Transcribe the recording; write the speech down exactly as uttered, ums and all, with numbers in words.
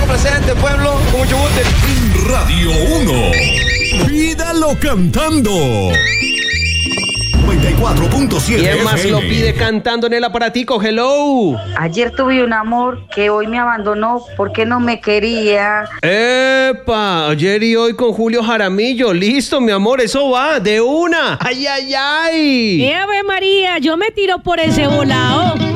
presente, pueblo, con mucho gusto. Radio uno. Pídalo cantando. noventa y cuatro punto siete. ¿Quién más lo pide cantando en el aparatico? Hello. Ayer tuve un amor que hoy me abandonó porque no me quería. ¡Epa! Ayer y hoy con Julio Jaramillo. Listo, mi amor, eso va, de una. ¡Ay, ay, ay! ¡Eh, Ave María! Yo me tiro por ese volado.